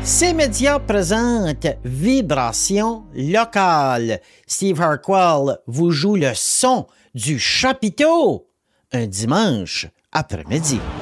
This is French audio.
Ces médias présentent Vibration locale. Steve Harquell vous joue le son du chapiteau un dimanche après-midi.